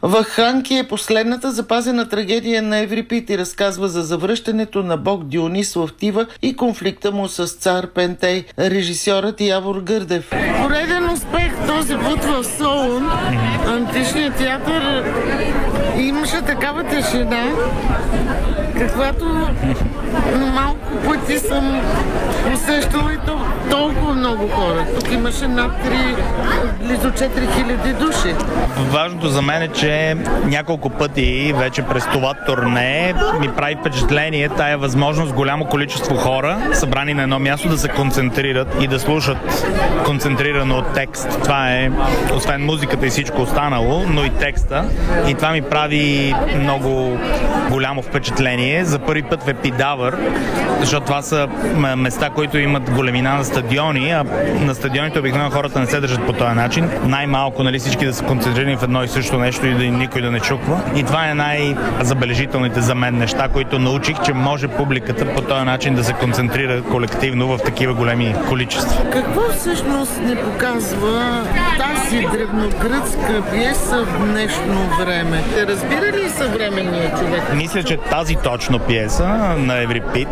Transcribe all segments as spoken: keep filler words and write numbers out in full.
Вакханки е последната запазена трагедия на Еврипид и разказва за завръщането на бог Дионис в Тива и конфликта му с цар Пентей. Режисьорът Явор Гърдев. Пореден успех този път в Солун. Античният театър имаше такава тишина, каквато малко пъти съм усещала и то, толкова много хора. Тук имаше над три, близо четири хиляди души. Важното за мен е, че няколко пъти вече през това турне ми прави впечатление тая възможност голямо количество хора, събрани на едно място, да се концентрират и да слушат концентрирано текст. Това е, освен музиката и всичко останало, но и текста. И това ми прави много голямо впечатление. За първи път в Епидавър, защото това са места, които имат големина на стадиони, а на стадионите обикновено хората не се държат по този начин. Най-малко, нали, всички да са концентрирани в едно и също нещо и да никой да не чуква. И това е най-забележителните за мен неща, които научих, че може публиката по този начин да се концентрира колективно в такива големи количества. Какво всъщност не показва тази древногръцка пиеса в днешно време? Разбира ли съвременният човек? Мисля, че тази точно пиеса на Еврипид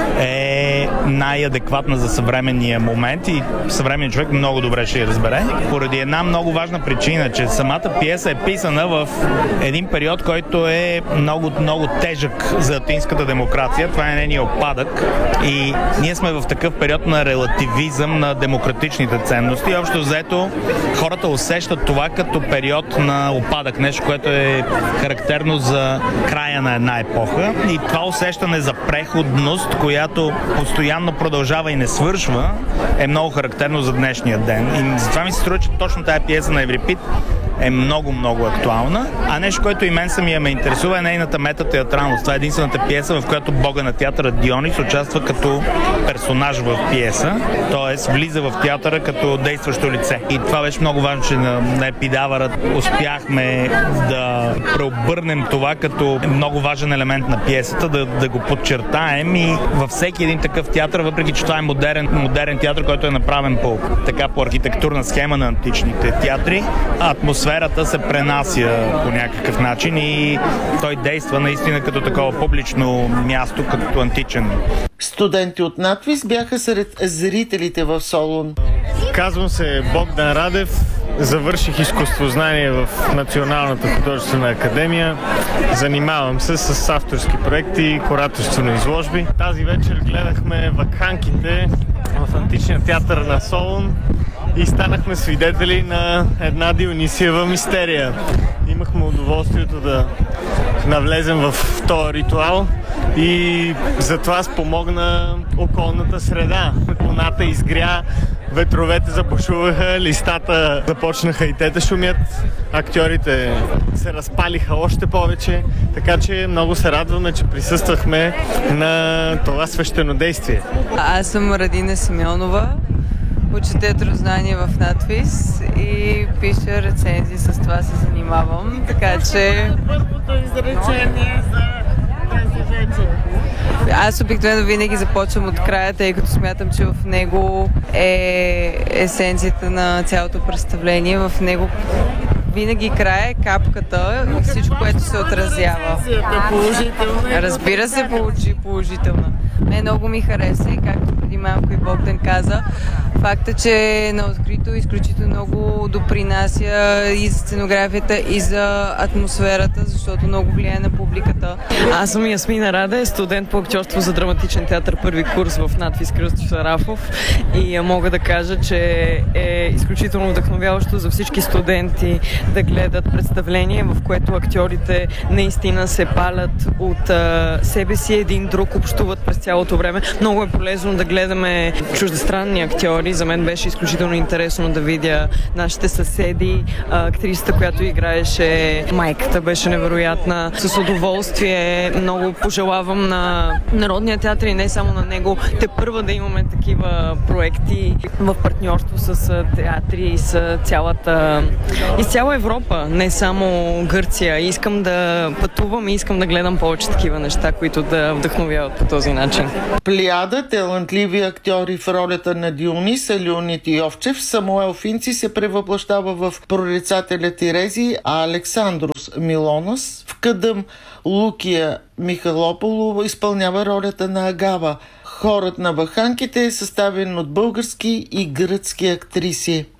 е най-адекватна за съвременния момент и съвременният човек много добре ще я разбере. Поради една много важна причина, че самата пиеса е писана в един период, който е много, много тежък за атинската демокрация. Това е нейният опадък и ние сме в такъв период на релативизъм на демократичните ценности. И общо взето хората усещат това като период на опадък, нещо, което е характерно за края на една епоха. И това усещане за преходност, която постоянно продължава и не свършва, е много характерно за днешния ден. И затова ми се струва, че точно тая пиеса на Еврипид е много-много актуална. А нещо, което и мен самия ме интересува, е нейната метатеатралност. Това е единствената пиеса, в която бога на театъра Дионис участва като персонаж в пиеса, т.е. влиза в театъра като действащо лице. И това беше много важно, че на, на Епидавъра успяхме да преобърнем това като много важен елемент на пиесата, да, да го подчертаем и във всеки един такъв театър, въпреки че това е модерен, модерен театър, който е направен по, така, по архитектурна схема на античните театри, атмосферата се пренася по някакъв начин и той действа наистина като такова публично място, като античен. Студенти от надвис бяха сред зрителите в Солун. Казвам се Богдан Радев. Завърших изкуствознание в Националната художествена академия. Занимавам се с авторски проекти и кураторство на изложби. Тази вечер гледахме Вакханките в античния театър на Солун и станахме свидетели на една Дионисиева мистерия. Имахме удоволствието да навлезем в този ритуал и затова спомогна околната среда. Луната изгря, ветровете забушуваха, листата започнаха и те да шумят, актьорите се разпалиха още повече, така че много се радваме, че присъствахме на това свещенодействие. Аз съм Радина Симеонова, уча театрознание в надвис и пиша рецензии, с това се занимавам, така че... Първото изречение за тази вечер. Аз обикновено винаги започвам от края, тъй като смятам, че в него е есенцията на цялото представление. В него винаги края е капката и всичко, което се отразява. Разбира се, положителна. Мен много ми хареса и както преди малко и Богдан каза, факта, че на открито изключително много допринася и за сценографията, и за атмосферата, защото много влияе на публиката. Аз съм Ясмина Раде, студент по актьорство за драматичен театър, първи курс в надвис Кръстю Сарафов, и мога да кажа, че е изключително вдъхновяващо за всички студенти да гледат представление, в което актьорите наистина се палят от а, себе си един друг, общуват през цялото време. Много е полезно да гледаме чуждестранни актьори. За мен беше изключително интересно да видя нашите съседи. Актрисата, която играеше майката, беше невероятна. С удоволствие много пожелавам на Народния театър и не само на него те първа да имаме такива проекти в партньорство с театри и с цялата и цяла Европа, не само Гърция. Искам да пътувам и искам да гледам повече такива неща, които да вдъхновяват по този начин. Плеяда талантливи актьори в ролята на Дионис, Леонид Йовчев. Самуел Финци се превъплащава в прорицателя Тирези, а Александрос Милонас в Кадъм. Лукия Михалополова изпълнява ролята на Агава. Хорът на баханките е съставен от български и гръцки актриси.